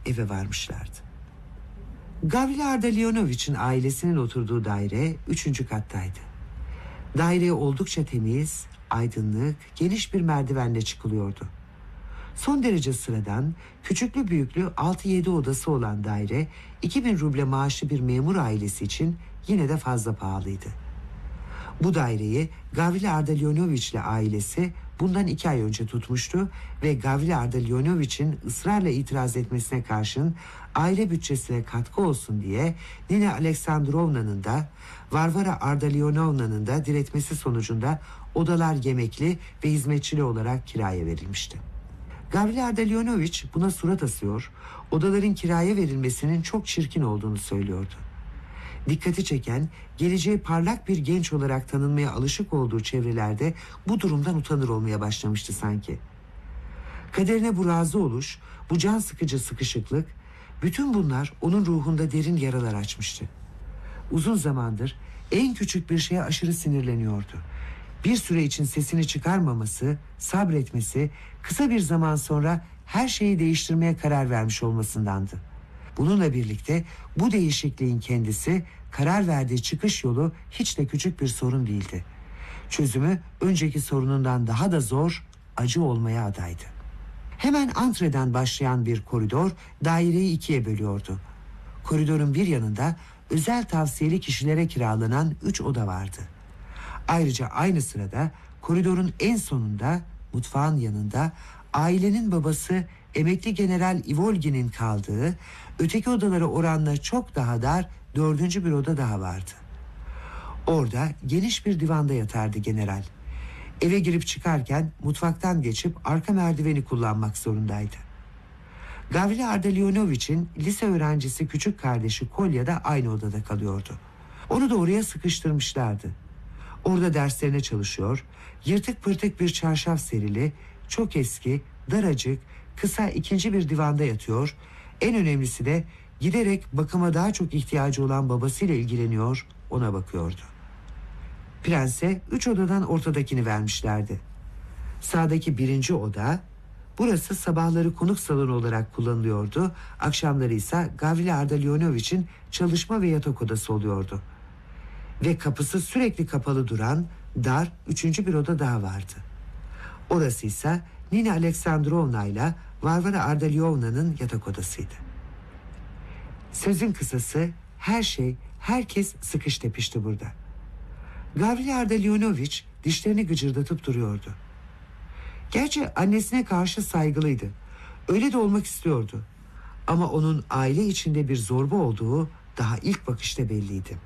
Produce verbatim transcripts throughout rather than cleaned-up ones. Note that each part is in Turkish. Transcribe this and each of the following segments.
eve varmışlardı. Gavrila Ardalionovic'in ailesinin oturduğu daire üçüncü kattaydı. Daireye oldukça temiz, aydınlık, geniş bir merdivenle çıkılıyordu. Son derece sıradan, küçüklü büyüklü altı yedi odası olan daire, iki bin ruble maaşlı bir memur ailesi için yine de fazla pahalıydı. Bu daireyi Gavrila Ardalionovic ile ailesi bundan iki ay önce tutmuştu ve Gavrila Ardalionovic'in ısrarla itiraz etmesine karşın aile bütçesine katkı olsun diye Nina Aleksandrovna'nın da Varvara Ardalionovna'nın da diretmesi sonucunda odalar yemekli ve hizmetçili olarak kiraya verilmişti. Gavrila Ardalionovic buna surat asıyor, odaların kiraya verilmesinin çok çirkin olduğunu söylüyordu. Dikkati çeken, geleceği parlak bir genç olarak tanınmaya alışık olduğu çevrelerde bu durumdan utanır olmaya başlamıştı sanki. Kaderine bu razı oluş, bu can sıkıcı sıkışıklık, bütün bunlar onun ruhunda derin yaralar açmıştı. Uzun zamandır en küçük bir şeye aşırı sinirleniyordu. Bir süre için sesini çıkarmaması, sabretmesi, kısa bir zaman sonra her şeyi değiştirmeye karar vermiş olmasındandı. Bununla birlikte bu değişikliğin kendisi, karar verdiği çıkış yolu hiç de küçük bir sorun değildi. Çözümü önceki sorunundan daha da zor, acı olmaya adaydı. Hemen antreden başlayan bir koridor daireyi ikiye bölüyordu. Koridorun bir yanında özel tavsiyeli kişilere kiralanan üç oda vardı. Ayrıca aynı sırada koridorun en sonunda, mutfağın yanında ailenin babası emekli General Ivolgin'in kaldığı, öteki odalara oranla çok daha dar dördüncü bir oda daha vardı. Orada geniş bir divanda yatardı general. Eve girip çıkarken mutfaktan geçip arka merdiveni kullanmak zorundaydı. Gavrila Ardalionovic'in lise öğrencisi küçük kardeşi Kolya da aynı odada kalıyordu. Onu da oraya sıkıştırmışlardı. Orada derslerine çalışıyor, yırtık pırtık bir çarşaf serili, çok eski, daracık, kısa ikinci bir divanda yatıyor, en önemlisi de giderek bakıma daha çok ihtiyacı olan babasıyla ilgileniyor, ona bakıyordu. Prense üç odadan ortadakini vermişlerdi. Sağdaki birinci oda, burası sabahları konuk salonu olarak kullanılıyordu, akşamları ise Gavrila Ardalionovic'in çalışma ve yatak odası oluyordu. Ve kapısı sürekli kapalı duran, dar üçüncü bir oda daha vardı. Orası ise Nina Aleksandrovna ile Varvara Ardalionovna'nın yatak odasıydı. Sözün kısası her şey, herkes sıkış tepişti burada. Gavrila Ardalionovic dişlerini gıcırdatıp duruyordu. Gerçi annesine karşı saygılıydı. Öyle de olmak istiyordu. Ama onun aile içinde bir zorba olduğu daha ilk bakışta belliydi.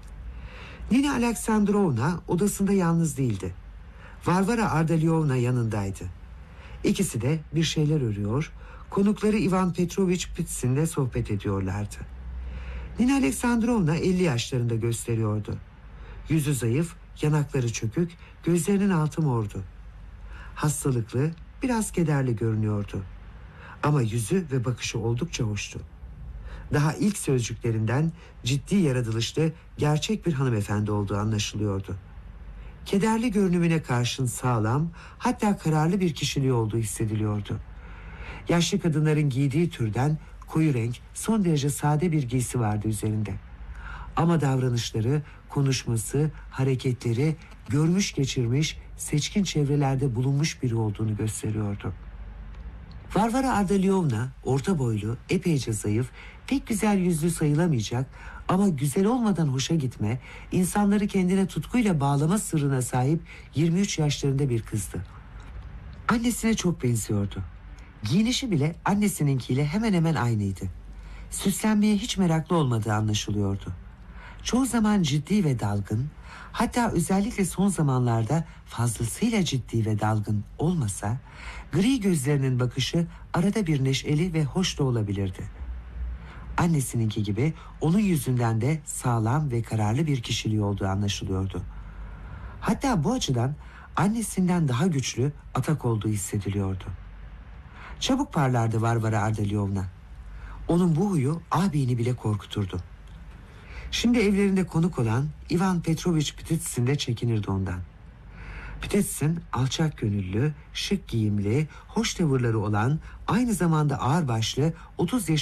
Nina Aleksandrovna odasında yalnız değildi. Varvara Ardalionovna yanındaydı. İkisi de bir şeyler örüyor, konukları Ivan Petrovich Pitsin'le sohbet ediyorlardı. Nina Aleksandrovna elli yaşlarında gösteriyordu. Yüzü zayıf, yanakları çökük, gözlerinin altı mordu. Hastalıklı, biraz kederli görünüyordu. Ama yüzü ve bakışı oldukça hoştu. Daha ilk sözcüklerinden ciddi yaratılışlı, gerçek bir hanımefendi olduğu anlaşılıyordu. Kederli görünümüne karşın sağlam, hatta kararlı bir kişiliği olduğu hissediliyordu. Yaşlı kadınların giydiği türden koyu renk, son derece sade bir giysi vardı üzerinde. Ama davranışları, konuşması, hareketleri görmüş geçirmiş, seçkin çevrelerde bulunmuş biri olduğunu gösteriyordu. Varvara Ardalionovna orta boylu, epeyce zayıf, pek güzel yüzlü sayılamayacak ama güzel olmadan hoşa gitme, insanları kendine tutkuyla bağlama sırrına sahip yirmi üç yaşlarında bir kızdı. Annesine çok benziyordu. Giyinişi bile annesininkiyle hemen hemen aynıydı. Süslenmeye hiç meraklı olmadığı anlaşılıyordu. Çoğu zaman ciddi ve dalgın, hatta özellikle son zamanlarda fazlasıyla ciddi ve dalgın olmasa, gri gözlerinin bakışı arada bir neşeli ve hoş da olabilirdi. Annesininki gibi onun yüzünden de sağlam ve kararlı bir kişiliği olduğu anlaşılıyordu. Hatta bu açıdan annesinden daha güçlü, atak olduğu hissediliyordu. Çabuk parlardı Varvara Ardalionovna. Onun bu huyu ağabeyini bile korkuturdu. Şimdi evlerinde konuk olan Ivan Petrovich Pitsin de çekinirdi ondan. Pitsin alçak gönüllü, şık giyimli, hoş tavırları olan, aynı zamanda ağırbaşlı, otuz yaşında